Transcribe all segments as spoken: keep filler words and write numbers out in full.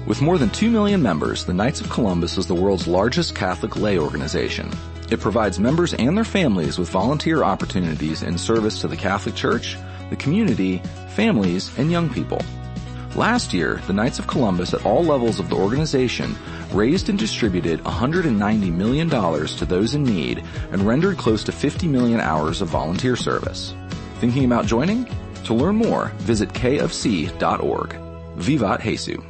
With more than two million members, the Knights of Columbus is the world's largest Catholic lay organization. It provides members and their families with volunteer opportunities in service to the Catholic Church, the community, families, and young people. Last year, the Knights of Columbus at all levels of the organization raised and distributed one hundred ninety million dollars to those in need and rendered close to fifty million hours of volunteer service. Thinking about joining? To learn more, visit k f c dot org. Vivat Jesus.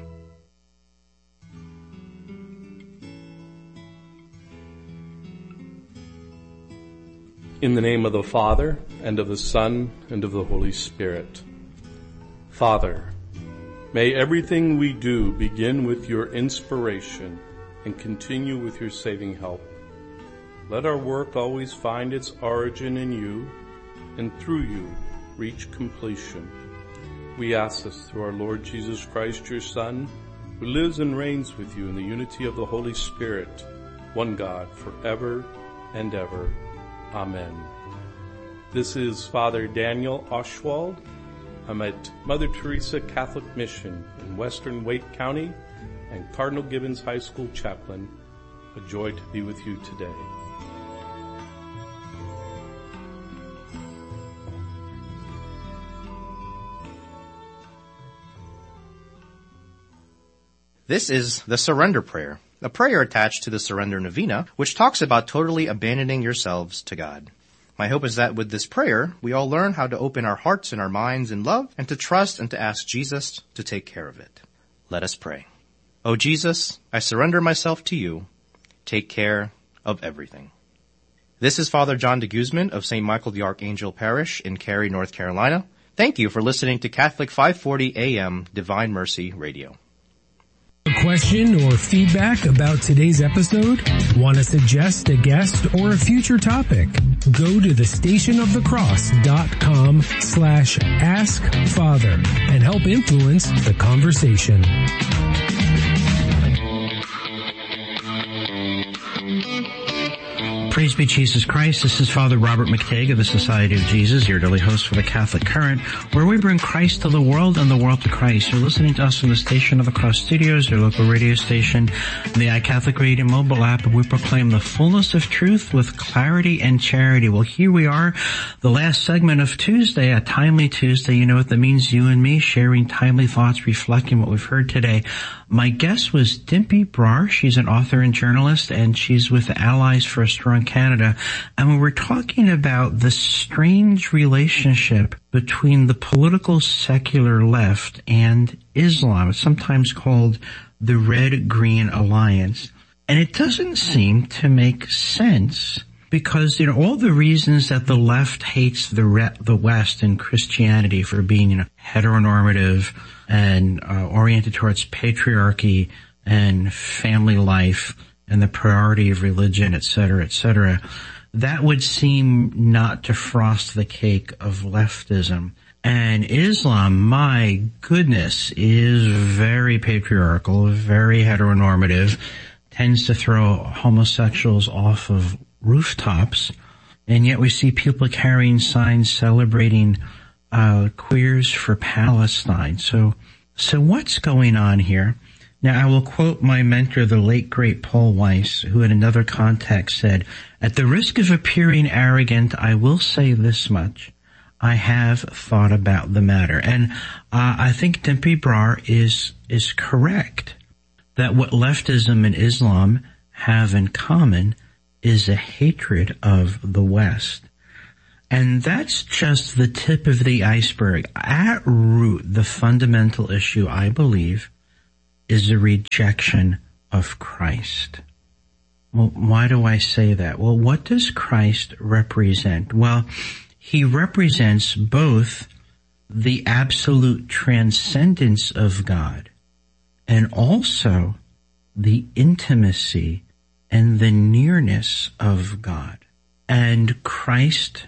In the name of the Father, and of the Son, and of the Holy Spirit. Father, may everything we do begin with your inspiration and continue with your saving help. Let our work always find its origin in you, and through you reach completion. We ask this through our Lord Jesus Christ, your Son, who lives and reigns with you in the unity of the Holy Spirit, one God, forever and ever. Amen. This is Father Daniel Oshwald. I'm at Mother Teresa Catholic Mission in Western Wake County and Cardinal Gibbons High School chaplain. A joy to be with you today. This is the Surrender Prayer, a prayer attached to the Surrender Novena, which talks about totally abandoning yourselves to God. My hope is that with this prayer, we all learn how to open our hearts and our minds in love and to trust and to ask Jesus to take care of it. Let us pray. O Jesus, I surrender myself to you. Take care of everything. This is Father John de Guzman of Saint Michael the Archangel Parish in Cary, North Carolina. Thank you for listening to Catholic five forty A M Divine Mercy Radio. A question or feedback about today's episode? Want to suggest a guest or a future topic? Go to the stationofthecross.com slash ask Father and help influence the conversation. Praise be Jesus Christ. This is Father Robert McTague of the Society of Jesus, your daily host for the Catholic Current, where we bring Christ to the world and the world to Christ. You're listening to us from the Station of the Cross Studios, your local radio station, the iCatholic Radio mobile app, and we proclaim the fullness of truth with clarity and charity. Well, here we are, the last segment of Tuesday, a timely Tuesday. You know what that means, you and me sharing timely thoughts, reflecting what we've heard today. My guest was Dimpy Brar. She's an author and journalist, and she's with Allies for a Strong Canada. And we were talking about the strange relationship between the political secular left and Islam. It's sometimes called the Red-Green Alliance. And it doesn't seem to make sense because, you know, all the reasons that the left hates the re- the West and Christianity for being, you know, heteronormative and uh, oriented towards patriarchy and family life and the priority of religion, et cetera, et cetera, that would seem not to frost the cake of leftism. And Islam, my goodness, is very patriarchal, very heteronormative, tends to throw homosexuals off of rooftops, and yet we see people carrying signs celebrating uh queers for Palestine. So, so what's going on here? Now, I will quote my mentor, the late great Paul Weiss, who in another context said, "At the risk of appearing arrogant, I will say this much. I have thought about the matter." And uh, I think Dimpy Brar is is correct that what leftism and Islam have in common is a hatred of the West. And that's just the tip of the iceberg. At root, the fundamental issue, I believe, is a rejection of Christ. Well, why do I say that? Well, what does Christ represent? Well, he represents both the absolute transcendence of God and also the intimacy and the nearness of God. And Christ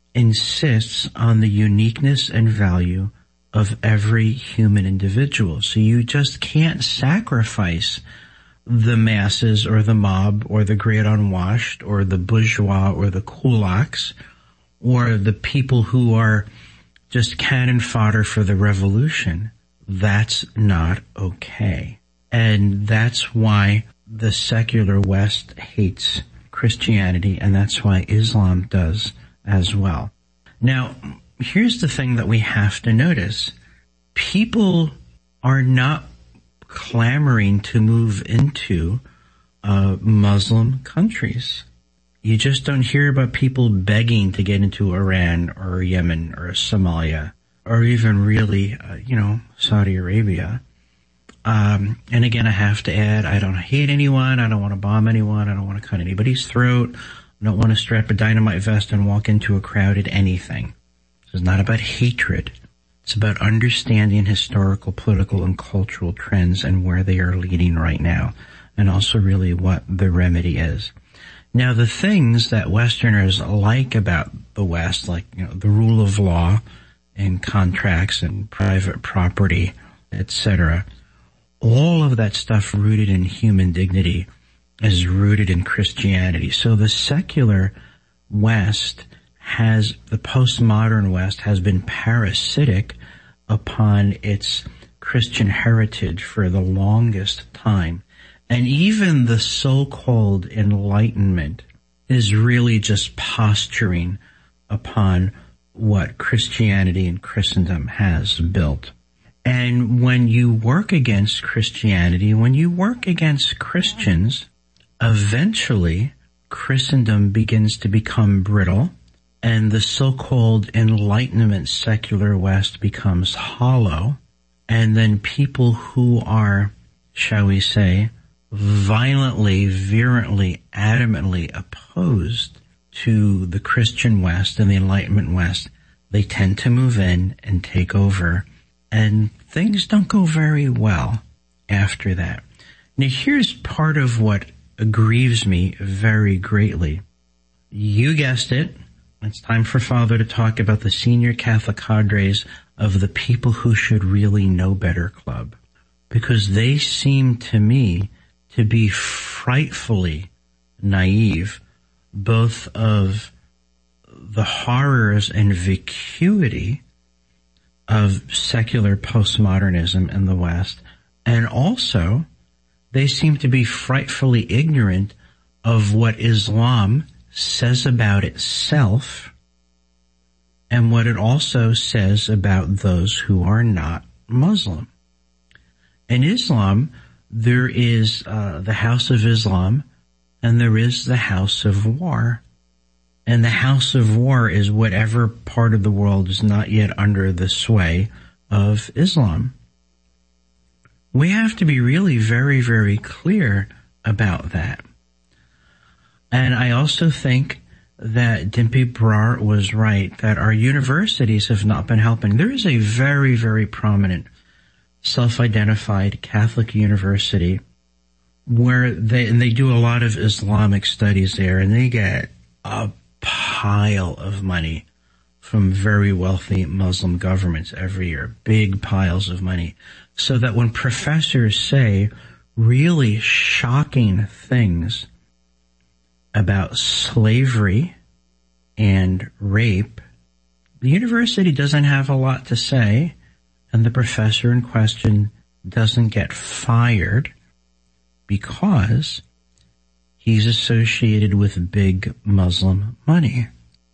insists on the uniqueness and value of every human individual. So you just can't sacrifice the masses or the mob or the great unwashed or the bourgeois or the kulaks or the people who are just cannon fodder for the revolution. That's not okay. And that's why the secular West hates Christianity, and that's why Islam does as well. Now, here's the thing that we have to notice. People are not clamoring to move into uh, Muslim countries. You just don't hear about people begging to get into Iran or Yemen or Somalia or even really, uh, you know, Saudi Arabia. Um, and again, I have to add, I don't hate anyone. I don't want to bomb anyone. I don't want to cut anybody's throat. I don't want to strap a dynamite vest and walk into a crowded anything. This is not about hatred. It's about understanding historical, political, and cultural trends and where they are leading right now, and also really what the remedy is. Now, the things that Westerners like about the West, like, you know, the rule of law and contracts and private property, et cetera, all of that stuff rooted in human dignity is rooted in Christianity. So the secular West has, the postmodern West has been parasitic upon its Christian heritage for the longest time. And even the so-called Enlightenment is really just posturing upon what Christianity and Christendom has built. And when you work against Christianity, when you work against Christians, eventually Christendom begins to become brittle, and the so-called Enlightenment secular West becomes hollow, and then people who are, shall we say, violently, virulently, adamantly opposed to the Christian West and the Enlightenment West, they tend to move in and take over, and things don't go very well after that. Now, here's part of what grieves me very greatly. You guessed it. It's time for Father to talk about the senior Catholic cadres of the People Who Should Really Know Better Club, because they seem to me to be frightfully naive, both of the horrors and vacuity of secular postmodernism in the West, and also they seem to be frightfully ignorant of what Islam says about itself and what it also says about those who are not Muslim. In Islam, there is uh, the House of Islam and there is the House of War. And the House of War is whatever part of the world is not yet under the sway of Islam. We have to be really very, very clear about that. And I also think that Dimpy Brar was right, that our universities have not been helping. There is a very, very prominent self-identified Catholic university where they, and they do a lot of Islamic studies there, and they get a pile of money from very wealthy Muslim governments every year, big piles of money, so that when professors say really shocking things about slavery and rape, the university doesn't have a lot to say, and the professor in question doesn't get fired because he's associated with big Muslim money.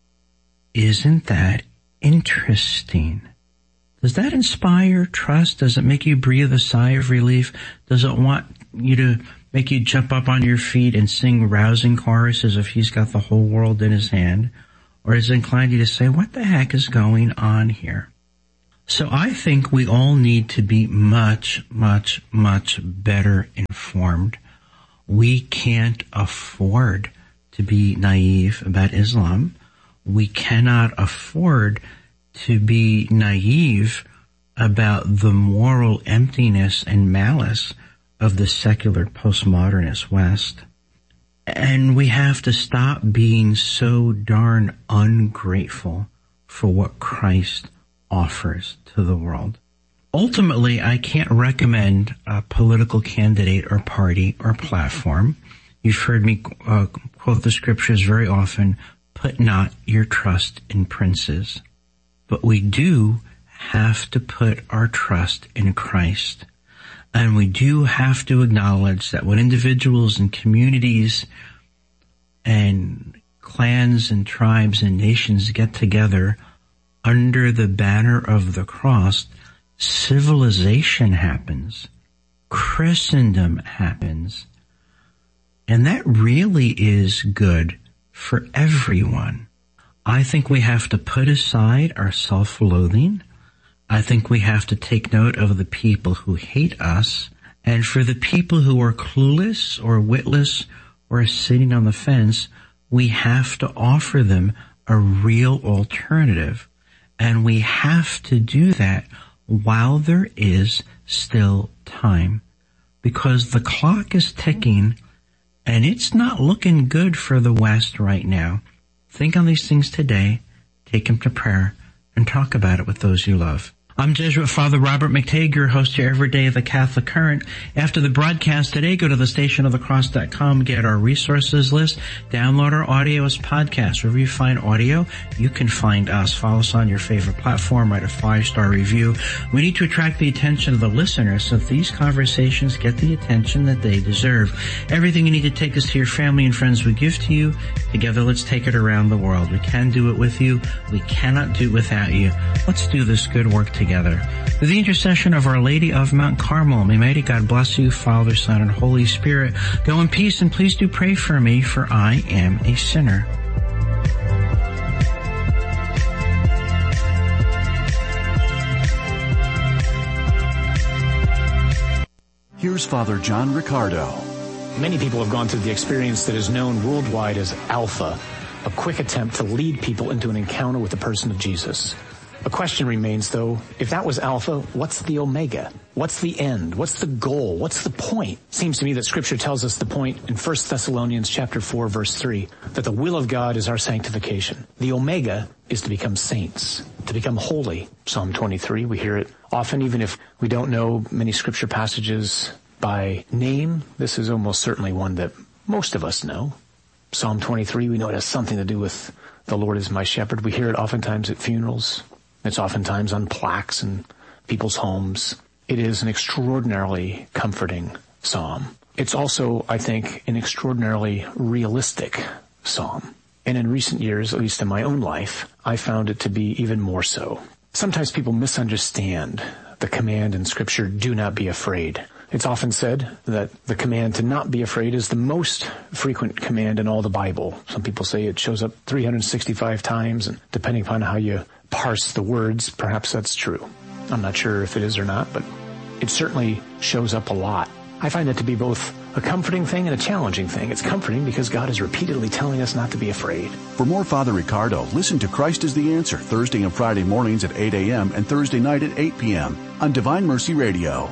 Isn't that interesting? Does that inspire trust? Does it make you breathe a sigh of relief? Does it want you to make you jump up on your feet and sing rousing chorus as if he's got the whole world in his hand? Or is it inclined you to say, what the heck is going on here? So I think we all need to be much, much, much better informed. We can't afford to be naive about Islam. We cannot afford to be naive about the moral emptiness and malice of the secular postmodernist West. And we have to stop being so darn ungrateful for what Christ offers to the world. Ultimately, I can't recommend a political candidate or party or platform. You've heard me uh, quote the scriptures very often, put not your trust in princes. But we do have to put our trust in Christ. And we do have to acknowledge that when individuals and communities and clans and tribes and nations get together under the banner of the cross, civilization happens, Christendom happens, and that really is good for everyone. I think we have to put aside our self-loathing. I think we have to take note of the people who hate us, and for the people who are clueless or witless or sitting on the fence, we have to offer them a real alternative. And we have to do that while there is still time, because the clock is ticking and it's not looking good for the West right now. Think on these things today, take them to prayer, and talk about it with those you love. I'm Jesuit Father Robert McTague, your host here every day of the Catholic Current. After the broadcast today, go to the station of the cross dot com, get our resources list, download our audio as podcasts. Wherever you find audio, you can find us. Follow us on your favorite platform, write a five-star review. We need to attract the attention of the listeners so that these conversations get the attention that they deserve. Everything you need to take us to your family and friends we give to you. Together, let's take it around the world. We can do it with you. We cannot do it without you. Let's do this good work together. Together. Through the intercession of Our Lady of Mount Carmel, may mighty God bless you, Father, Son, and Holy Spirit. Go in peace, and please do pray for me, for I am a sinner. Here's Father John Riccardo. Many people have gone through the experience that is known worldwide as Alpha, a quick attempt to lead people into an encounter with the person of Jesus. A question remains, though, if that was Alpha, what's the Omega? What's the end? What's the goal? What's the point? Seems to me that Scripture tells us the point in First Thessalonians chapter four, verse three, that the will of God is our sanctification. The Omega is to become saints, to become holy. Psalm twenty-three, we hear it often, even if we don't know many Scripture passages by name. This is almost certainly one that most of us know. Psalm twenty-three, we know it has something to do with the Lord is my shepherd. We hear it oftentimes at funerals. It's oftentimes on plaques in people's homes. It is an extraordinarily comforting psalm. It's also, I think, an extraordinarily realistic psalm. And in recent years, at least in my own life, I found it to be even more so. Sometimes people misunderstand the command in Scripture, do not be afraid. It's often said that the command to not be afraid is the most frequent command in all the Bible. Some people say it shows up three hundred sixty-five times, and depending upon how you parse the words, perhaps that's true. I'm not sure if it is or not, but it certainly shows up a lot. I find that to be both a comforting thing and a challenging thing. It's comforting because God is repeatedly telling us not to be afraid. For more Father Riccardo, listen to Christ is the Answer Thursday and Friday mornings at eight a.m. and Thursday night at eight p.m. on Divine Mercy Radio.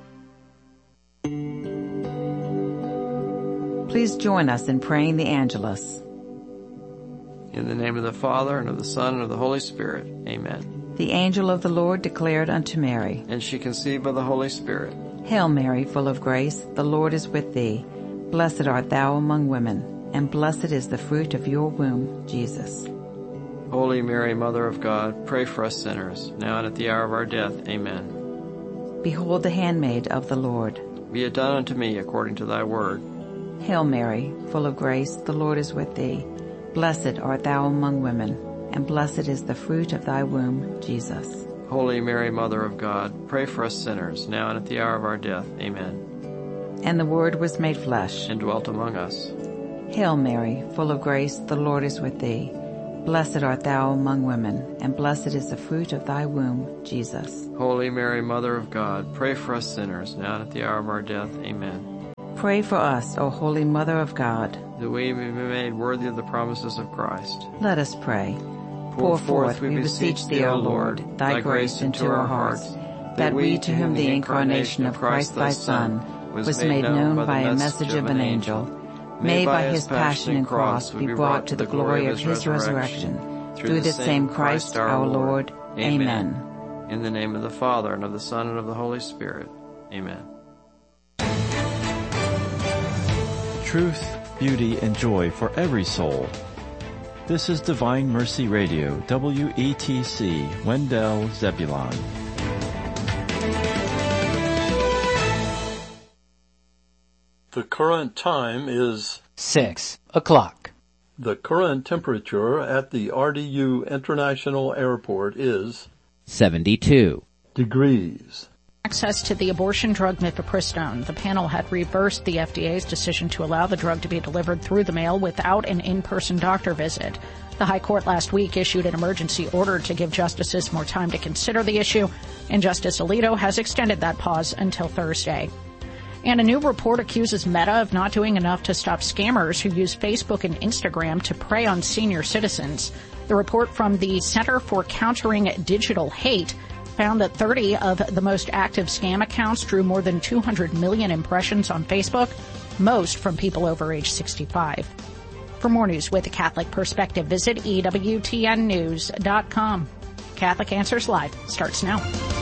Please join us in praying the Angelus. In the name of the Father, and of the Son, and of the Holy Spirit. Amen. The angel of the Lord declared unto Mary, And she conceived by the Holy Spirit. Hail Mary, full of grace, the Lord is with thee. Blessed art thou among women, and blessed is the fruit of your womb, Jesus. Holy Mary, Mother of God, pray for us sinners, now and at the hour of our death. Amen. Behold the handmaid of the Lord. Be it done unto me according to thy word. Hail Mary, full of grace, the Lord is with thee. Blessed art thou among women, and blessed is the fruit of thy womb, Jesus. Holy Mary, Mother of God, pray for us sinners, now and at the hour of our death. Amen. And the Word was made flesh, and dwelt among us. Hail Mary, full of grace, the Lord is with thee. Blessed art thou among women, and blessed is the fruit of thy womb, Jesus. Holy Mary, Mother of God, pray for us sinners, now and at the hour of our death. Amen. Pray for us, O Holy Mother of God, that we may be made worthy of the promises of Christ. Let us pray. Pour forth, we beseech thee, O Lord, thy grace into our hearts, that we, to whom the incarnation of Christ thy Son was made known by a message of an angel, may by his passion and cross be brought to the glory of his resurrection, through the same Christ our Lord. Amen. In the name of the Father, and of the Son, and of the Holy Spirit. Amen. Truth, beauty, and joy for every soul. This is Divine Mercy Radio, W E T C, Wendell, Zebulon. The current time is six o'clock. The current temperature at the R D U International Airport is seventy-two degrees. Access to the abortion drug mifepristone. The panel had reversed the F D A's decision to allow the drug to be delivered through the mail without an in-person doctor visit. The High Court last week issued an emergency order to give justices more time to consider the issue, and Justice Alito has extended that pause until Thursday. And a new report accuses Meta of not doing enough to stop scammers who use Facebook and Instagram to prey on senior citizens. The report from the Center for Countering Digital Hate found that thirty of the most active scam accounts drew more than two hundred million impressions on Facebook, most from people over age sixty-five. For more news with a Catholic perspective, visit E W T N news dot com. Catholic Answers Live starts now.